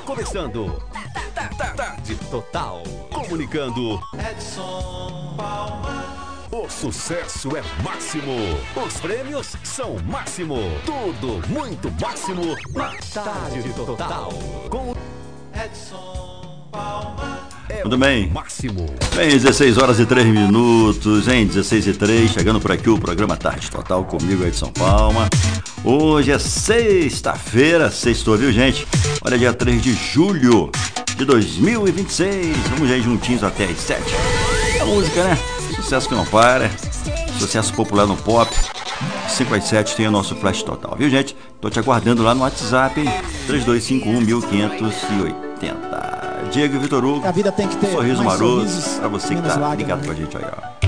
começando. Tarde Total. Comunicando. Edson Palma. O sucesso é máximo. Os prêmios são máximo. Tudo muito máximo na Tarde Total. Com Edson Palma. Tudo bem? Máximo. Bem, 16 horas e 3 minutos, hein? 16 e 3, chegando por aqui o programa Tarde Total comigo, Edson Palma. Hoje é sexta-feira, sextou, viu, gente? Olha, dia 3 de julho de 2026. Vamos aí juntinhos até as 7. A música, né? Sucesso que não para. Sucesso popular no pop. 5 às 7 tem o nosso Flash Total, viu, gente? Tô te aguardando lá no WhatsApp, hein? 3251-1580. Diego e Vitor Hugo. A vida tem que ter sorriso mais maroto sorrisos, pra você que menos tá lágrimas, ligado né? com a gente aí, ó.